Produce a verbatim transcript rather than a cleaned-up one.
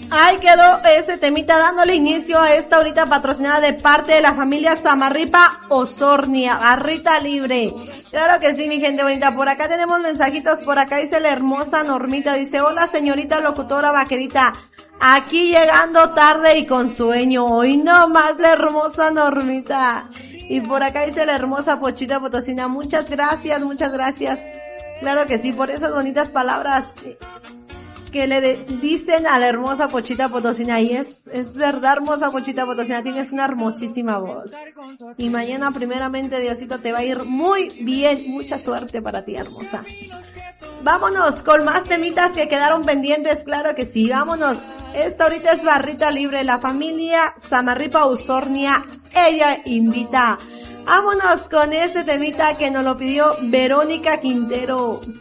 Ahí quedó ese temita dándole inicio a esta ahorita patrocinada de parte de la familia Samarripa Osornia, Barrita Libre. Claro que sí, mi gente bonita. Por acá tenemos mensajitos, por acá dice la hermosa Normita, dice, hola señorita locutora vaquerita, aquí llegando tarde y con sueño, hoy no más la hermosa Normita. Y por acá dice la hermosa Pochita Potosina, muchas gracias, muchas gracias. Claro que sí, por esas bonitas palabras que le de, dicen a la hermosa Pochita Potosina. Y es, es verdad, hermosa Pochita Potosina, tienes una hermosísima voz. Y mañana primeramente Diosito te va a ir muy bien, mucha suerte para ti, hermosa. Vámonos con más temitas que quedaron pendientes, claro que sí, vámonos. Esta ahorita es Barrita Libre, la familia Samarripa Osornia, ella invita. Vámonos con este temita que nos lo pidió Verónica Quintero.